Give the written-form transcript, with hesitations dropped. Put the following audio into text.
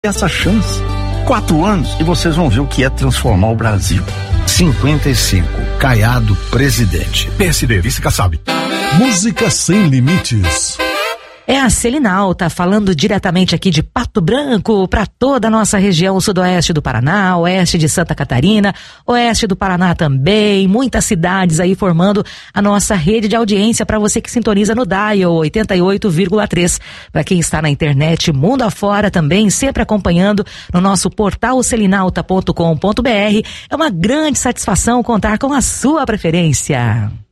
essa chance. 4 anos e vocês vão ver o que é transformar o Brasil. 55, Caiado presidente. PSD, vice Kassab. Música sem limites. É a Selinalta falando diretamente aqui de Pato Branco para toda a nossa região sudoeste do Paraná, oeste de Santa Catarina, oeste do Paraná também, muitas cidades aí formando a nossa rede de audiência para você que sintoniza no Dial 88,3. Para quem está na internet mundo afora também, sempre acompanhando no nosso portal selinalta.com.br. É uma grande satisfação contar com a sua preferência.